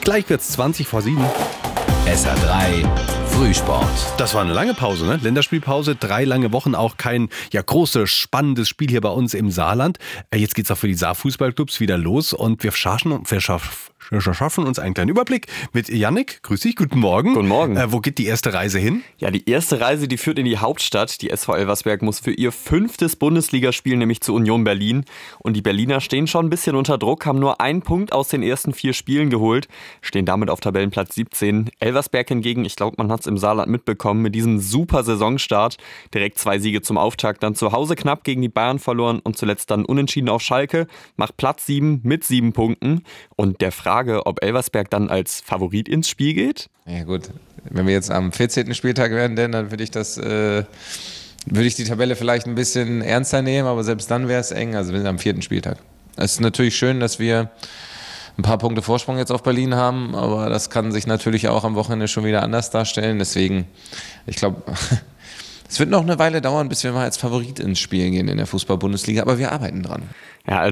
Gleich wird's 20 vor 7. SR3 Frühsport. Das war eine lange Pause, ne? Länderspielpause, 3 lange Wochen, auch kein großes, spannendes Spiel hier bei uns im Saarland. Jetzt geht's auch für die Saarfußballclubs wieder los und wir schaffen uns einen kleinen Überblick mit Yannick. Grüß dich, guten Morgen. Guten Morgen. Wo geht die erste Reise hin? Ja, die erste Reise, die führt in die Hauptstadt. Die SV Elversberg muss für ihr 5. Bundesligaspiel, nämlich zu Union Berlin. Und die Berliner stehen schon ein bisschen unter Druck, haben nur 1 Punkt aus den ersten 4 Spielen geholt, stehen damit auf Tabellenplatz 17. Elversberg hingegen, ich glaube, man hat es im Saarland mitbekommen, mit diesem super Saisonstart. Direkt 2 Siege zum Auftakt, dann zu Hause knapp gegen die Bayern verloren und zuletzt dann unentschieden auf Schalke. Macht Platz 7 mit 7 Punkten. Und der Frage, ob Elversberg dann als Favorit ins Spiel geht? Ja gut, wenn wir jetzt am 14. Spieltag wären, dann würde ich die Tabelle vielleicht ein bisschen ernster nehmen, aber selbst dann wäre es eng, also wir sind am 4. Spieltag. Es ist natürlich schön, dass wir ein paar Punkte Vorsprung jetzt auf Berlin haben, aber das kann sich natürlich auch am Wochenende schon wieder anders darstellen, deswegen, ich glaube, es wird noch eine Weile dauern, bis wir mal als Favorit ins Spiel gehen in der Fußball-Bundesliga, aber wir arbeiten dran. Ja,